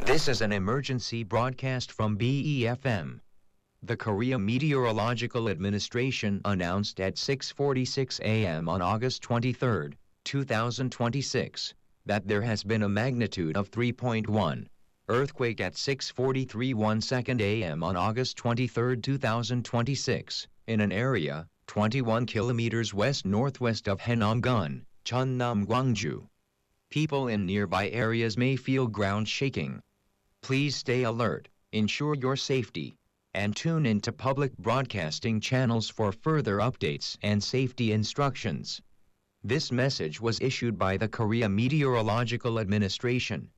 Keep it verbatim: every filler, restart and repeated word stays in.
This is an emergency broadcast from B E F M. The Korea Meteorological Administration announced at six forty-six a m on August twenty-third, two thousand twenty-six, that there has been a magnitude of three point one earthquake at six forty-three one second a m on August twenty-third, two thousand twenty-six, in an area twenty-one kilometers west-northwest of Haenomgun, Cheonnam, Gwangju. People in nearby areas may feel ground shaking. Please stay alert, ensure your safety, and tune into public broadcasting channels for further updates and safety instructions. This message was issued by the Korea Meteorological Administration.